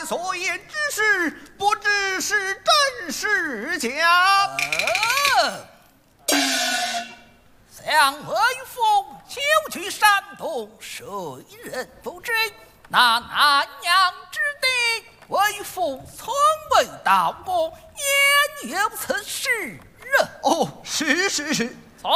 所言之事，不知是真是假。 向微风久去山东，谁人不知？那南阳之地，微风从未到过，焉有此事？ 哦，是。 走。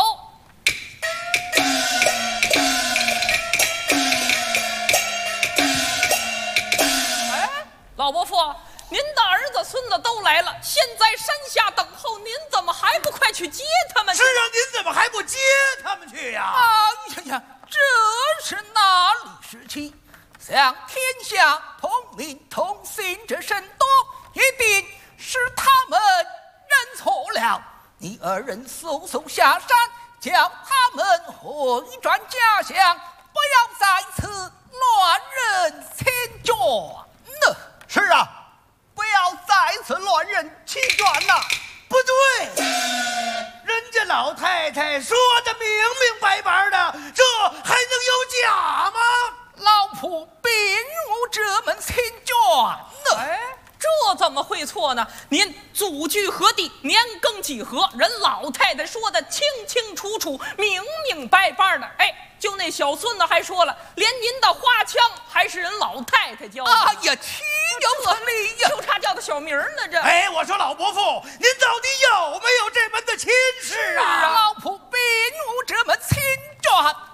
老伯父，您的儿子、孙子都来了，现在山下等候，您怎么还不快去接他们去？ 是啊，您怎么还不接他们去呀？ 哎呀，这是哪里时期？想天下同名同姓这甚多，一定是他们认错了。你二人速速下山，叫他们回转家乡，不要在此乱人千转呢。 是啊，不要再次乱人齐转呐！ 不对，人家老太太说的明明白白的，这还能有假吗？ 老仆并无这门亲眷呢。这怎么会错呢？您祖居何地，年庚几何，人老太太说的清清楚楚，明明白白的。就那小孙子还说了，连您的花枪还是人老太太教的。 哎呀，岂有此理呀！ 就差叫个小名呢，这。 我说老伯父，您到底有没有这门的亲事啊？ 老仆并无这门亲眷。